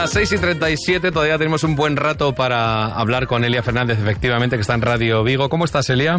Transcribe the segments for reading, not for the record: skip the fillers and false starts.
las 6:37, todavía tenemos un buen rato para hablar con Elia Fernández, efectivamente, que está en Radio Vigo. ¿Cómo estás, Elia?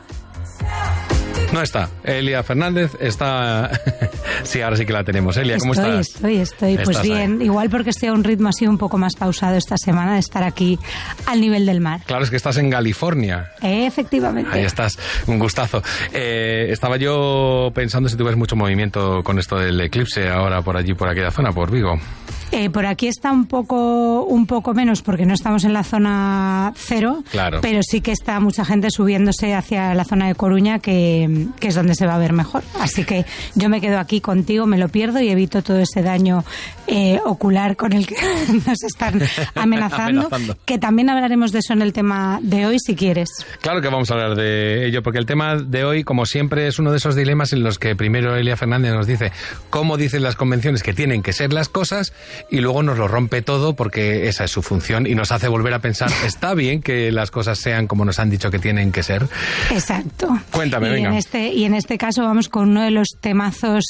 No está. Elia Fernández está... Sí, ahora sí que la tenemos. Elia, ¿cómo estás? Estoy. Pues bien, ahí. Igual porque estoy a un ritmo así un poco más pausado esta semana de estar aquí al nivel del mar. Claro, es que estás en California. Efectivamente. Ahí estás, un gustazo. Estaba yo pensando si tú ves mucho movimiento con esto del eclipse ahora por allí, por aquella zona, por Vigo. Por aquí está un poco menos porque no estamos en la zona cero, claro. Pero sí que está mucha gente subiéndose hacia la zona de Coruña, que es donde se va a ver mejor. Así que yo me quedo aquí contigo, me lo pierdo y evito todo ese daño ocular con el que nos están amenazando, que también hablaremos de eso en el tema de hoy, si quieres. Claro que vamos a hablar de ello, porque el tema de hoy, como siempre, es uno de esos dilemas en los que primero Elia Fernández nos dice cómo dicen las convenciones que tienen que ser las cosas, y luego nos lo rompe todo porque esa es su función y nos hace volver a pensar, ¿está bien que las cosas sean como nos han dicho que tienen que ser? Exacto. Cuéntame, venga. Y en este caso vamos con uno de los temazos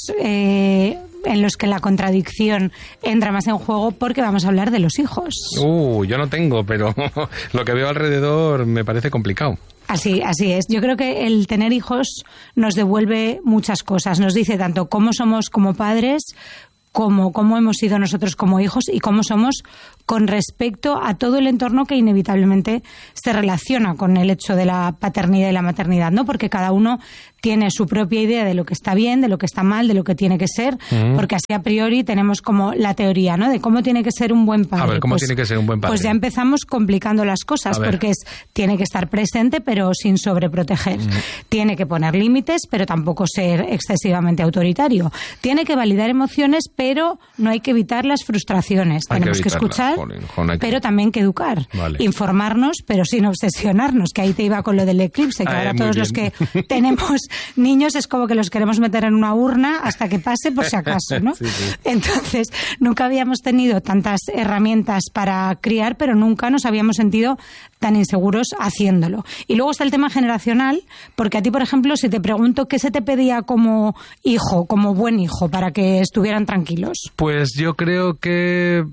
en los que la contradicción entra más en juego, porque vamos a hablar de los hijos. Yo no tengo, pero lo que veo alrededor me parece complicado. Así es. Yo creo que el tener hijos nos devuelve muchas cosas. Nos dice tanto cómo somos como padres, cómo hemos sido nosotros como hijos y cómo somos con respecto a todo el entorno que inevitablemente se relaciona con el hecho de la paternidad y la maternidad, ¿no? Porque cada uno tiene su propia idea de lo que está bien, de lo que está mal, de lo que tiene que ser, porque así a priori tenemos como la teoría, ¿no? De cómo tiene que ser un buen padre. A ver, ¿cómo tiene que ser un buen padre? Pues ya empezamos complicando las cosas, porque tiene que estar presente, pero sin sobreproteger. Tiene que poner límites, pero tampoco ser excesivamente autoritario. Tiene que validar emociones, pero no hay que evitar las frustraciones. Tenemos que escuchar, pero también que educar. Vale. Informarnos, pero sin obsesionarnos, que ahí te iba con lo del eclipse, que ahora todos los que tenemos niños es como que los queremos meter en una urna hasta que pase por si acaso, ¿no? Sí. Entonces, nunca habíamos tenido tantas herramientas para criar, pero nunca nos habíamos sentido tan inseguros haciéndolo. Y luego está el tema generacional, porque a ti, por ejemplo, si te pregunto qué se te pedía como hijo, como buen hijo, para que estuvieran tranquilos. Pues yo creo que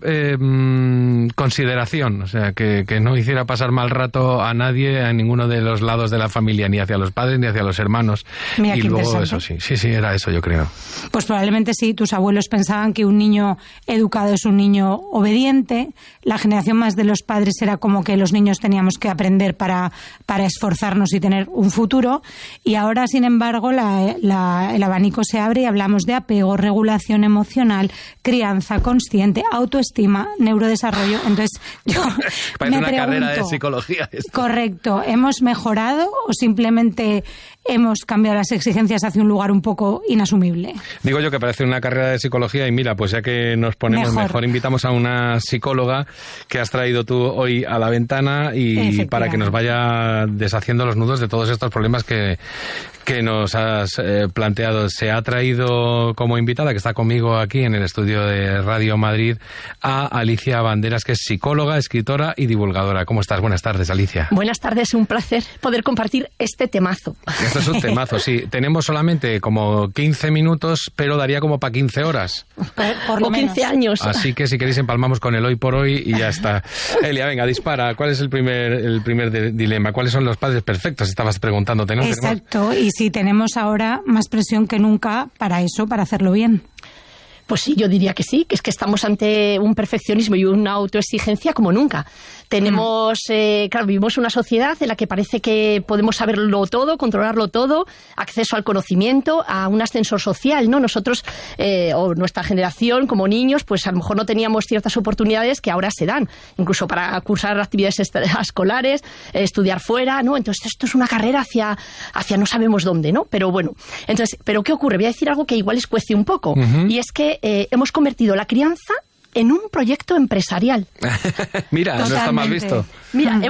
consideración, o sea, que no hiciera pasar mal rato a nadie, a ninguno de los lados de la familia, ni hacia los padres ni hacia los hermanos. Mira, y luego eso sí, era eso, yo creo. Pues probablemente sí, tus abuelos pensaban que un niño educado es un niño obediente. La generación más de los padres era como que los niños teníamos que aprender para esforzarnos y tener un futuro. Y ahora, sin embargo, el abanico se abre y hablamos de apego, regulación emocional, crianza consciente, autoestima, neurodesarrollo. Entonces, yo parece me una pregunto, carrera de psicología esto. Correcto, ¿hemos mejorado o simplemente hemos cambiado las exigencias hacia un lugar un poco inasumible? Digo yo que parece una carrera de psicología y mira, pues ya que nos ponemos mejor invitamos a una psicóloga que has traído tú hoy a la ventana y para que nos vaya deshaciendo los nudos de todos estos problemas que nos has planteado. Se ha traído como invitada, que está conmigo aquí en el estudio de Radio Madrid, a Alicia Banderas, que es psicóloga, escritora y divulgadora. ¿Cómo estás? Buenas tardes, Alicia. Buenas tardes, un placer poder compartir este temazo. Esto es un temazo, sí. Tenemos solamente como 15 minutos, pero daría como para 15 horas. Por lo o 15 menos. años. Así que si queréis empalmamos con el hoy por hoy y ya está. Elia, venga, dispara. ¿Cuál es el primer dilema? ¿Cuáles son los padres perfectos? Estabas preguntándote, ¿no? Exacto, y sí, tenemos ahora más presión que nunca para eso, para hacerlo bien. Pues sí, yo diría que sí, que es que estamos ante un perfeccionismo y una autoexigencia como nunca. Tenemos, claro, vivimos una sociedad en la que parece que podemos saberlo todo, controlarlo todo, acceso al conocimiento, a un ascensor social, ¿no? Nosotros, o nuestra generación, como niños, pues a lo mejor no teníamos ciertas oportunidades que ahora se dan, incluso para cursar actividades escolares, estudiar fuera, ¿no? Entonces esto es una carrera hacia no sabemos dónde, ¿no? Pero bueno, entonces, ¿pero qué ocurre? Voy a decir algo que igual les cueste un poco, y es que hemos convertido la crianza en un proyecto empresarial. Mira, Totalmente. No está mal visto. Mira,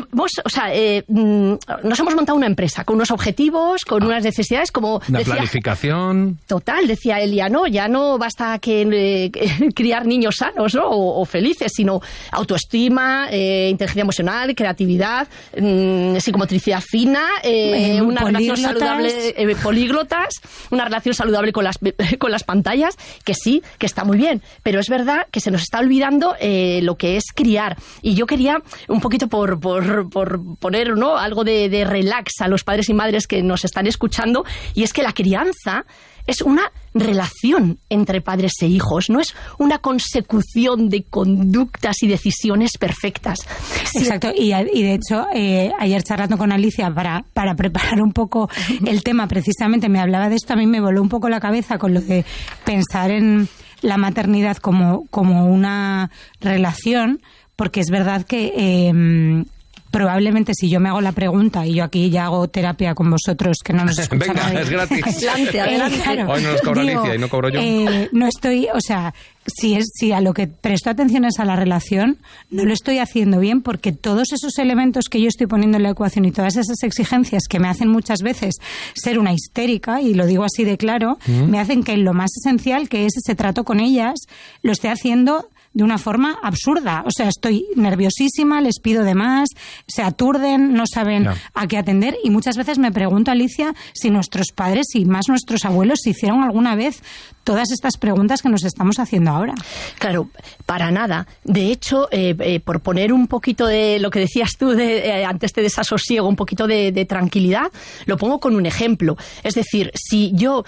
nos hemos montado una empresa con unos objetivos, con unas necesidades, como una decía, planificación. Total, decía Elia, ya no basta que criar niños sanos, ¿no? o felices, sino autoestima, inteligencia emocional, creatividad, psicomotricidad fina, una relación saludable, políglotas, una relación saludable con las pantallas, que sí, que está muy bien, pero es verdad que se nos está está olvidando lo que es criar. Y yo quería, un poquito por poner, ¿no?, algo de relax a los padres y madres que nos están escuchando, y es que la crianza es una relación entre padres e hijos, no es una consecución de conductas y decisiones perfectas. Exacto, y de hecho, ayer charlando con Alicia para preparar un poco el tema, precisamente me hablaba de esto, a mí me voló un poco la cabeza con lo de pensar en la maternidad como una relación, porque es verdad que probablemente si yo me hago la pregunta, y yo aquí ya hago terapia con vosotros, que no nos escuchan. Venga, nadie. es gratis. Adelante. Claro, hoy no nos cobra Alicia y no cobro yo. No estoy, o sea, si a lo que presto atención es a la relación, no lo estoy haciendo bien, porque todos esos elementos que yo estoy poniendo en la ecuación y todas esas exigencias que me hacen muchas veces ser una histérica, y lo digo así de claro, me hacen que lo más esencial, que es ese trato con ellas, lo esté haciendo de una forma absurda. O sea, estoy nerviosísima, les pido de más, se aturden, no saben a qué atender, y muchas veces me pregunto, Alicia, si nuestros padres y más nuestros abuelos se hicieron alguna vez todas estas preguntas que nos estamos haciendo ahora. Claro, para nada. De hecho, por poner un poquito de lo que decías tú ante este desasosiego, un poquito de tranquilidad, lo pongo con un ejemplo. Es decir, si yo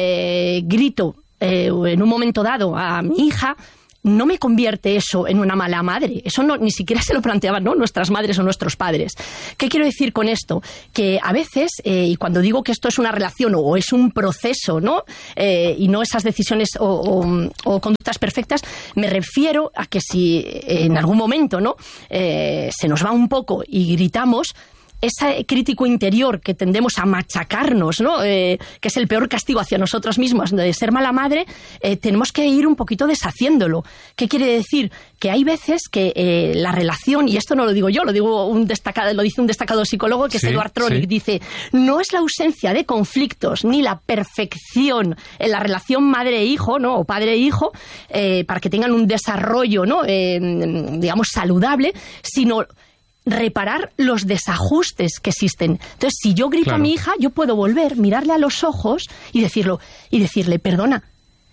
grito en un momento dado a mi hija, no me convierte eso en una mala madre. Eso no, ni siquiera se lo planteaban, ¿no?, nuestras madres o nuestros padres. ¿Qué quiero decir con esto? Que a veces, y cuando digo que esto es una relación o es un proceso, ¿no?, y no esas decisiones o conductas perfectas, me refiero a que si en algún momento, ¿no?, se nos va un poco y gritamos, ese crítico interior que tendemos a machacarnos, ¿no?, que es el peor castigo hacia nosotros mismos de ser mala madre, tenemos que ir un poquito deshaciéndolo. ¿Qué quiere decir? Que hay veces que la relación, y esto no lo digo yo, lo dice un destacado psicólogo, que es Eduard Tronic, dice, no es la ausencia de conflictos ni la perfección en la relación madre-hijo, ¿no?, o padre-hijo, para que tengan un desarrollo, ¿no?, digamos, saludable, sino reparar los desajustes que existen. Entonces, si yo grito a mi hija, yo puedo volver, mirarle a los ojos y decirle, perdona,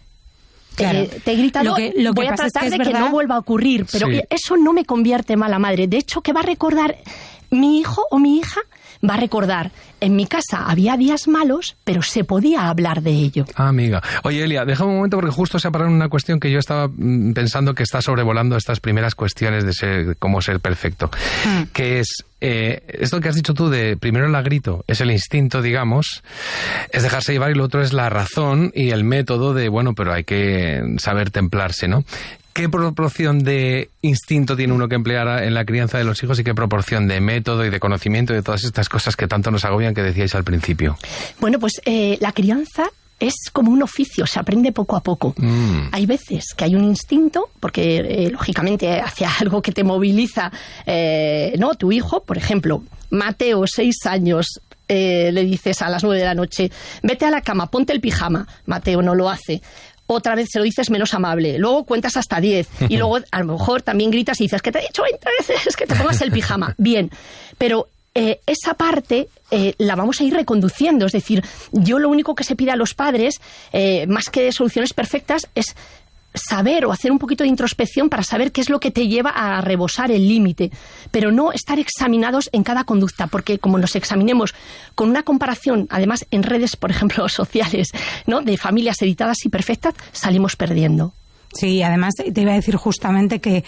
te he gritado, voy a tratar de que no vuelva a ocurrir, pero eso no me convierte en mala madre. De hecho, ¿qué va a recordar mi hijo o mi hija? Va a recordar, en mi casa había días malos, pero se podía hablar de ello. Ah, amiga. Oye, Elia, déjame un momento, porque justo se ha parado una cuestión que yo estaba pensando que está sobrevolando estas primeras cuestiones de cómo ser perfecto. Que es, esto que has dicho tú de primero el grito, es el instinto, digamos, es dejarse llevar, y lo otro es la razón y el método de, bueno, pero hay que saber templarse, ¿no? ¿Qué proporción de instinto tiene uno que emplear en la crianza de los hijos y qué proporción de método y de conocimiento y de todas estas cosas que tanto nos agobian, que decíais al principio? Bueno, pues la crianza es como un oficio, se aprende poco a poco. Hay veces que hay un instinto, porque lógicamente hacia algo que te moviliza, ¿no?, tu hijo, por ejemplo, Mateo, 6 años, le dices a las 9 de la noche, vete a la cama, ponte el pijama. Mateo no lo hace. Otra vez se lo dices menos amable, luego cuentas hasta 10 y luego a lo mejor también gritas y dices que te he dicho 20 veces que te pongas el pijama. Bien, pero esa parte la vamos a ir reconduciendo. Es decir, yo lo único que se pide a los padres, más que soluciones perfectas, es saber o hacer un poquito de introspección para saber qué es lo que te lleva a rebosar el límite, pero no estar examinados en cada conducta, porque como nos examinemos con una comparación, además en redes, por ejemplo, sociales, ¿no?, de familias editadas y perfectas, salimos perdiendo. Sí, además te iba a decir justamente que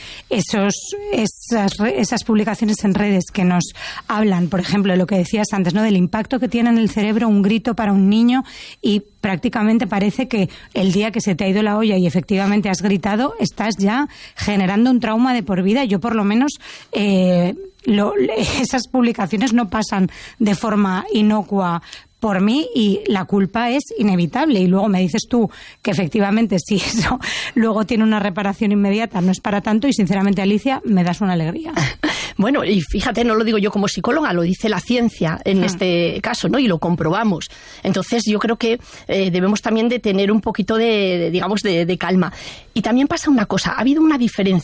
esas publicaciones en redes que nos hablan, por ejemplo, de lo que decías antes, ¿no?, del impacto que tiene en el cerebro un grito para un niño, y prácticamente parece que el día que se te ha ido la olla y efectivamente has gritado, estás ya generando un trauma de por vida. Yo por lo menos esas publicaciones no pasan de forma inocua por mí y la culpa es inevitable. Y luego me dices tú que efectivamente si eso luego tiene una reparación inmediata no es para tanto, y sinceramente, Alicia, me das una alegría. Bueno, y fíjate, no lo digo yo como psicóloga, lo dice la ciencia en este caso, ¿no?, y lo comprobamos. Entonces yo creo que debemos también de tener un poquito de calma. Y también pasa una cosa, ha habido una diferencia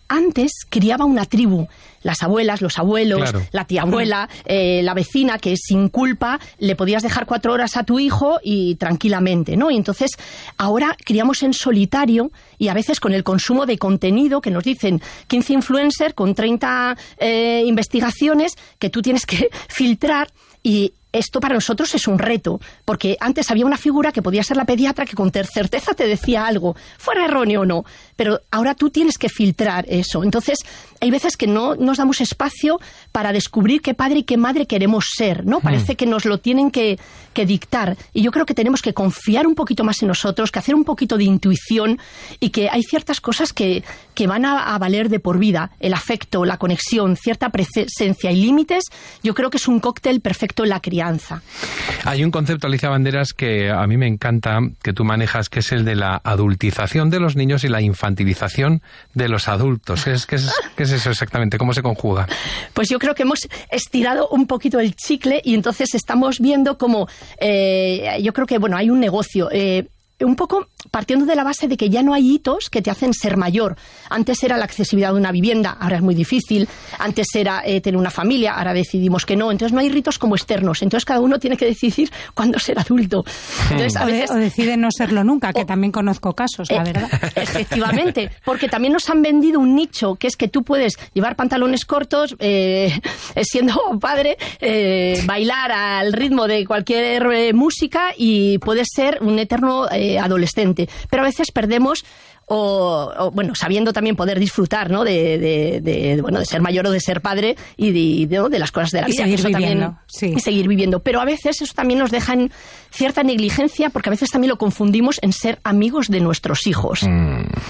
antes criaba una tribu. Las abuelas, los abuelos, claro, la tía abuela, la vecina, que sin culpa le podías dejar 4 horas a tu hijo y tranquilamente, ¿no? Y entonces ahora criamos en solitario y a veces con el consumo de contenido que nos dicen 15 influencers con 30 investigaciones que tú tienes que filtrar, y esto para nosotros es un reto, porque antes había una figura que podía ser la pediatra que con certeza te decía algo, fuera erróneo o no, pero ahora tú tienes que filtrar eso. Entonces, hay veces que no nos damos espacio para descubrir qué padre y qué madre queremos ser, ¿no? Parece que nos lo tienen que dictar, y yo creo que tenemos que confiar un poquito más en nosotros, que hacer un poquito de intuición, y que hay ciertas cosas que van a valer de por vida. El afecto, la conexión, cierta presencia y límites, yo creo que es un cóctel perfecto en la crianza. Hay un concepto, Alicia Banderas, que a mí me encanta, que tú manejas, que es el de la adultización de los niños y la infantilización de los adultos. ¿Qué es eso exactamente? ¿Cómo se conjuga? Pues yo creo que hemos estirado un poquito el chicle y entonces estamos viendo cómo, yo creo que, bueno, hay un negocio, un poco partiendo de la base de que ya no hay hitos que te hacen ser mayor. Antes era la accesibilidad de una vivienda, ahora es muy difícil. Antes era tener una familia, ahora decidimos que no. Entonces no hay ritos como externos. Entonces cada uno tiene que decidir cuándo ser adulto. Entonces, a veces, o decide no serlo nunca, que también conozco casos, la verdad. Efectivamente, porque también nos han vendido un nicho, que es que tú puedes llevar pantalones cortos, siendo padre, bailar al ritmo de cualquier música y puedes ser un eterno adolescente, pero a veces perdemos o bueno, sabiendo también poder disfrutar, ¿no? de ser mayor o de ser padre y de las cosas de la vida. Y seguir viviendo. También, sí. Y seguir viviendo. Pero a veces eso también nos deja en cierta negligencia, porque a veces también lo confundimos en ser amigos de nuestros hijos.